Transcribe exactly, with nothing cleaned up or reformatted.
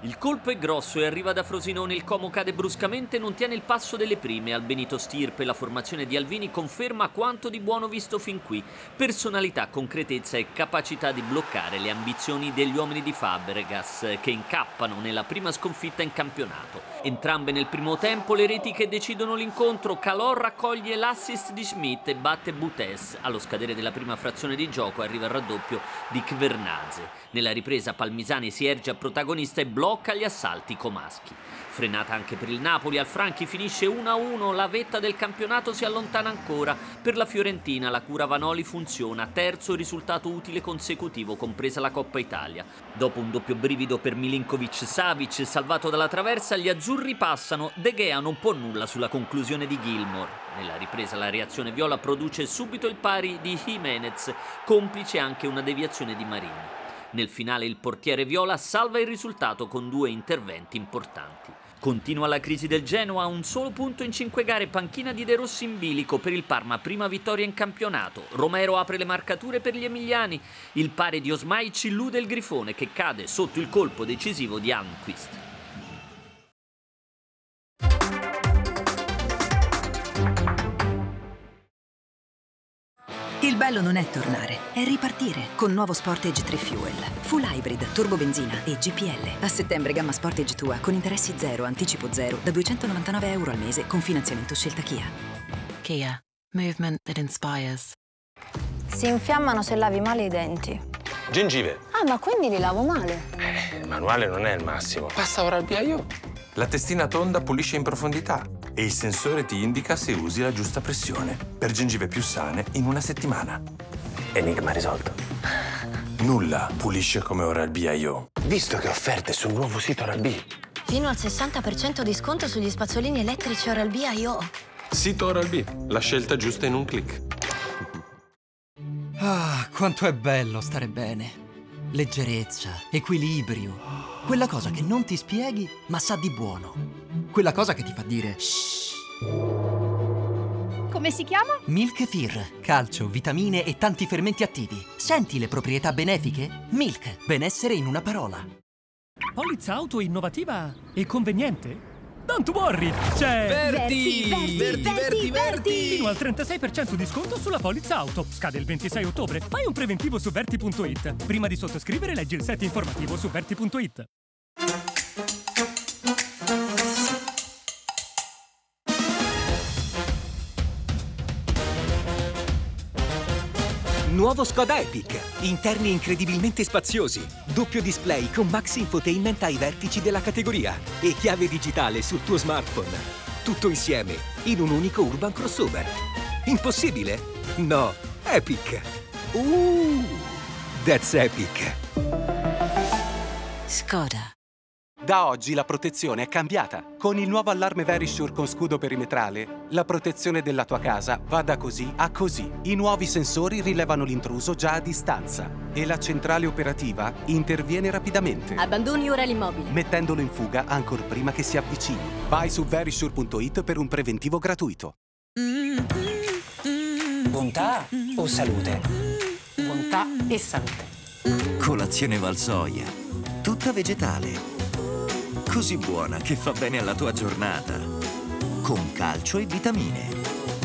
Il colpo è grosso e arriva da Frosinone, il Como cade bruscamente e non tiene il passo delle prime. Al Benito Stirpe la formazione di Alvini conferma quanto di buono visto fin qui. Personalità, concretezza e capacità di bloccare le ambizioni degli uomini di Fabregas, che incappano nella prima sconfitta in campionato. Entrambe nel primo tempo le reti che decidono l'incontro. Calò raccoglie l'assist di Schmidt e batte Butes. Allo scadere della prima frazione di gioco arriva il raddoppio di Kvernadze. Nella ripresa Palmisani si erge a protagonista e blocca gli assalti comaschi. Frenata anche per il Napoli, al Franchi finisce uno a uno, la vetta del campionato si allontana ancora. Per la Fiorentina la cura Vanoli funziona, terzo risultato utile consecutivo, compresa la Coppa Italia. Dopo un doppio brivido per Milinkovic-Savic salvato dalla traversa, gli azzurri passano, De Gea non può nulla sulla conclusione di Gilmour. Nella ripresa la reazione viola produce subito il pari di Jimenez, complice anche una deviazione di Marini. Nel finale il portiere viola salva il risultato con due interventi importanti. Continua la crisi del Genoa, un solo punto in cinque gare, panchina di De Rossi in bilico. Per il Parma prima vittoria in campionato. Romero apre le marcature per gli emiliani. Il pari di Osmaic illude il Grifone che cade sotto il colpo decisivo di Almqvist. Il bello non è tornare, è ripartire con nuovo Sportage tre Fuel. Full hybrid, turbo benzina e G P L. A settembre gamma Sportage tua con interessi zero, anticipo zero da duecentonovantanove euro al mese con finanziamento scelta Kia. Kia. Movement that inspires. Si infiammano se lavi male i denti. Gengive. Ah, ma quindi li lavo male? Eh, il manuale non è il massimo. Passa Oral-B I O. La testina tonda pulisce in profondità e il sensore ti indica se usi la giusta pressione per gengive più sane in una settimana. Enigma risolto. Nulla pulisce come Oral-B I O. Visto che offerte sul nuovo sito Oral-B. Fino al sessanta per cento di sconto sugli spazzolini elettrici Oral-B I O. Sito Oral-B, la scelta giusta in un click. Ah, quanto è bello stare bene. Leggerezza, equilibrio. Quella cosa che non ti spieghi, ma sa di buono. Quella cosa che ti fa dire shh. Come si chiama? Milk Fir, calcio, vitamine e tanti fermenti attivi. Senti le proprietà benefiche? Milk, benessere in una parola. Polizza auto innovativa e conveniente? Don't worry, c'è Verti! Verti! Verti! Verti! Verti! fino al trentasei per cento di sconto sulla polizza auto. Scade il ventisei ottobre. Fai un preventivo su verti punto it. Prima di sottoscrivere leggi il set informativo su verti punto it. Nuovo Skoda Epic. Interni incredibilmente spaziosi. Doppio display con Max Infotainment ai vertici della categoria. E chiave digitale sul tuo smartphone. Tutto insieme in un unico urban crossover. Impossibile? No. Epic. Uh, that's epic. Skoda. Da oggi la protezione è cambiata. Con il nuovo allarme Verisure con scudo perimetrale, la protezione della tua casa va da così a così. I nuovi sensori rilevano l'intruso già a distanza e la centrale operativa interviene rapidamente, Abbandoni ora l'immobile. mettendolo in fuga ancor prima che si avvicini. Vai su verisure punto it per un preventivo gratuito. Bontà o salute? Bontà e salute. Colazione Valsoia, tutta vegetale. Così buona che fa bene alla tua giornata. Con calcio e vitamine.